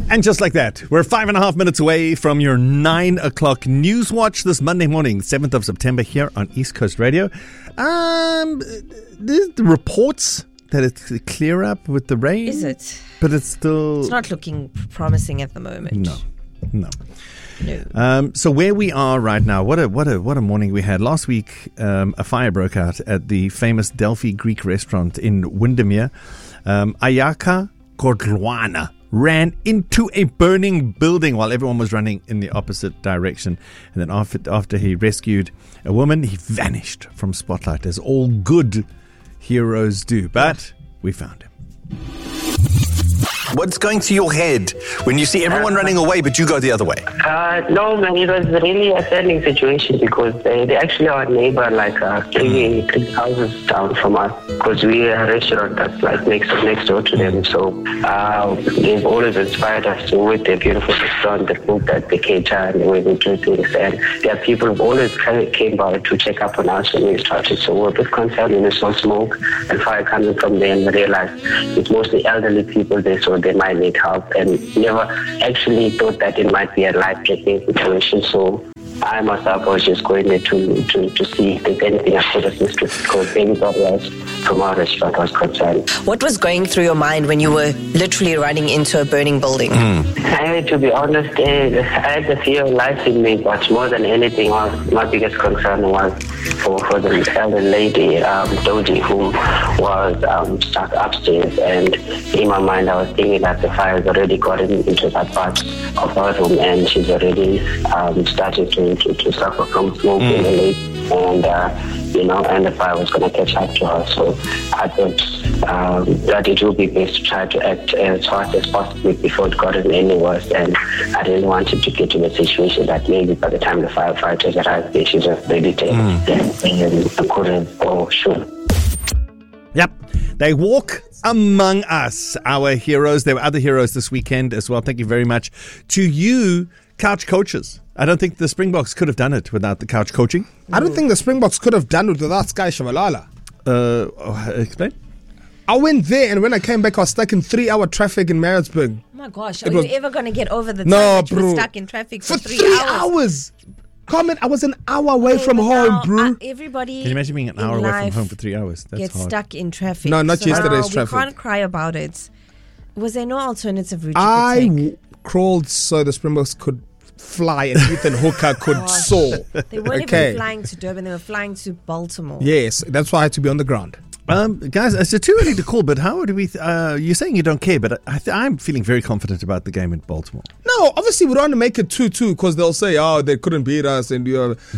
And just like that, we're 5.5 minutes away from your 9 o'clock news watch this Monday morning, 7th of September, here on East Coast Radio. The reports that it's clear up with the rain. Is it? But it's not looking promising at the moment. No. So where we are right now, what a morning we had. Last week, a fire broke out at the famous Delphi Greek restaurant in Windermere. Ayaka Kordwana ran into a burning building while everyone was running in the opposite direction. And then after he rescued a woman, he vanished from spotlight, as all good heroes do. But we found him. What's going through your head when you see everyone running away, but you go the other way? No, man, it was really a saddening situation because they actually are a neighbor, like three houses down from us, because we are a restaurant that's like next door to them. So they've always inspired us to with their beautiful restaurant, the food that they cater and the way they do things. And there are people who always came by to check up on us when we started. So we're a bit concerned when we saw smoke and fire coming from there, and we realized it's mostly elderly people there, so they might need help, and never actually thought that it might be a life-threatening situation. So I myself was just going there to see if there's anything I could assist with, because anybody else from our restaurant was concerned. What was going through your mind when you were literally running into a burning building? To be honest, I had the fear of life in me, but more than anything, my biggest concern was for the elder lady, Dodi, who was stuck upstairs. And in my mind, I was thinking that the fire has already gotten into that part of her room, and she's already starting to suffer from smoke in the leg. And the fire was going to catch up to her. So I thought that it would be best to try to act as fast as possible before it got any worse. And I didn't want it to get to the situation that maybe by the time the firefighters arrived, they should have ready to and couldn't go sure. Yep. They walk among us, our heroes. There were other heroes this weekend as well. Thank you very much to you, couch coaches. I don't think the Springboks could have done it without the couch coaching. I don't think the Springboks could have done it without Sky Shabalala. Explain. I went there, and when I came back, I was stuck in 3-hour traffic in Maritzburg. Oh my gosh, are you ever going to get over the time that you were stuck in traffic for 3 hours? Comment, I was an hour away from home, bro. Everybody, can you imagine being an hour away from home for 3 hours? That's get hard. Stuck in traffic. No, not yesterday's traffic. We can't cry about it. Was there no alternative route you could take? Crawled so the Springboks could fly and Ethan Hooker could soar. They weren't even flying to Durban, they were flying to Baltimore. Yes, that's why I had to be on the ground. Guys, it's too early to call, but how do we... you're saying you don't care, but I'm feeling very confident about the game in Baltimore. No, obviously we don't want to make it 2-2 because they'll say, they couldn't beat us. And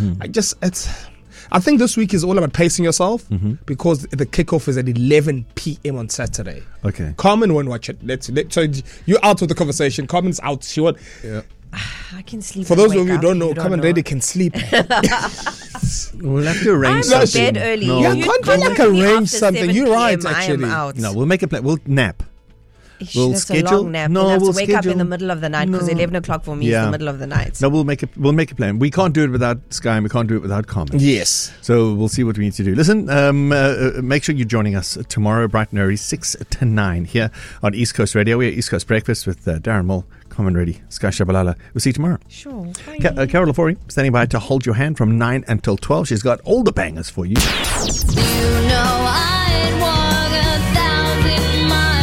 I think this week is all about pacing yourself because the kickoff is at 11 p.m. on Saturday. Okay. Carmen won't watch it. So you're out of the conversation. Carmen's out. She won't... Yeah. I can sleep. For those of you who don't know, Carmen Reddy can sleep. We'll have to arrange something. something. I'm in bed early. No. Yeah, can't arrange something. You're right, actually. No, we'll make a plan. We'll nap. That's a long nap. We'll have to wake up in the middle of the night because 11 o'clock for me is the middle of the night. No, we'll make a plan. We can't do it without Sky and we can't do it without Carmen. Yes. So we'll see what we need to do. Listen, make sure you're joining us tomorrow bright and early 6 to 9 here on East Coast Radio. We're East Coast Breakfast with Darren Mull, Carmen Reddy, Sky Shabalala. We'll see you tomorrow. Sure. Carol Lafori standing by to hold your hand from 9 until 12. She's got all the bangers for you. You know I'd walk 1,000 miles.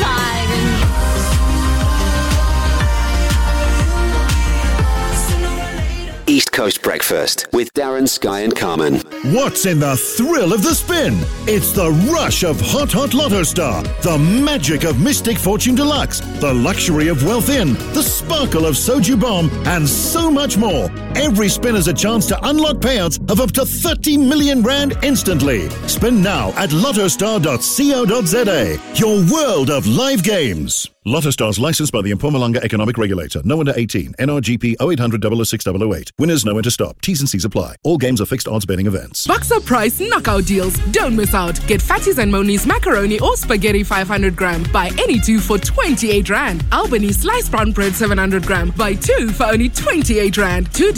East Coast Breakfast with Darren, Sky and Carmen. What's in the thrill of the spin? It's the rush of Hot Lotto Star, the magic of Mystic Fortune Deluxe, the luxury of Wealth Inn, the sparkle of Soju Bomb, and so much more. Every spin is a chance to unlock payouts of up to 30 million rand instantly. Spin now at lottostar.co.za. Your world of live games. Lotto Stars licensed by the Mpumalanga Economic Regulator. No under 18. NRGP 0800 006 008. Winners know when to stop. T's and C's apply. All games are fixed odds betting events. Boxer Price knockout deals. Don't miss out. Get Fatty's and Moni's macaroni or spaghetti 500 gram. Buy any two for 28 rand. Albany sliced brown bread 700 gram. Buy two for only 28 rand. 2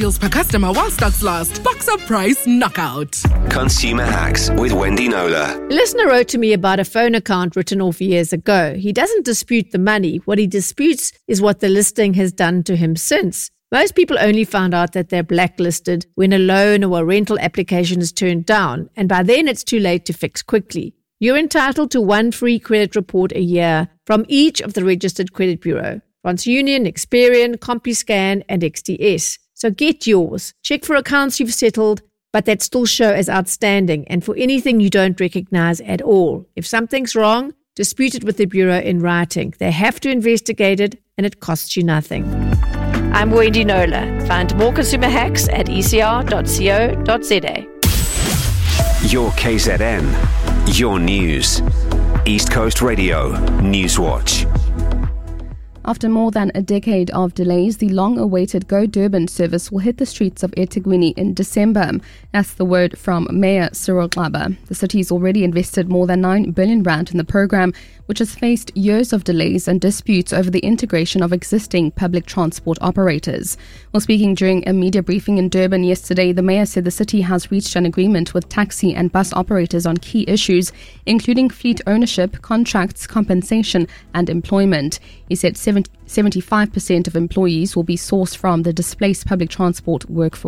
deals per customer while stocks last. Boxer price knockout. Consumer Hacks with Wendy Knowler. A listener wrote to me about a phone account written off years ago. He doesn't dispute the money. What he disputes is what the listing has done to him since. Most people only found out that they're blacklisted when a loan or a rental application is turned down, and by then it's too late to fix quickly. You're entitled to one free credit report a year from each of the registered credit bureau: TransUnion, Experian, CompuScan, and XTS. So get yours. Check for accounts you've settled, but that still show as outstanding, and for anything you don't recognize at all. If something's wrong, dispute it with the bureau in writing. They have to investigate it, and it costs you nothing. I'm Wendy Knowler. Find more consumer hacks at ecr.co.za. Your KZN. Your news. East Coast Radio Newswatch. After more than a decade of delays, the long-awaited Go Durban service will hit the streets of eThekwini in December. That's the word from Mayor Cyril Xaba. The city's already invested more than 9 billion rand in the program, which has faced years of delays and disputes over the integration of existing public transport operators. While speaking during a media briefing in Durban yesterday, the mayor said the city has reached an agreement with taxi and bus operators on key issues, including fleet ownership, contracts, compensation, and employment. He said 75% of employees will be sourced from the displaced public transport workforce.